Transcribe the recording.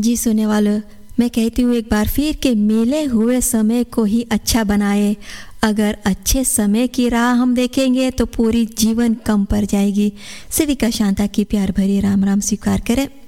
जी सुनने वालों, मैं कहती हूँ एक बार फिर कि मिले हुए समय को ही अच्छा बनाए। अगर अच्छे समय की राह हम देखेंगे तो पूरी जीवन कम पड़ जाएगी। सेविका शांता की प्यार भरी राम राम स्वीकार करें।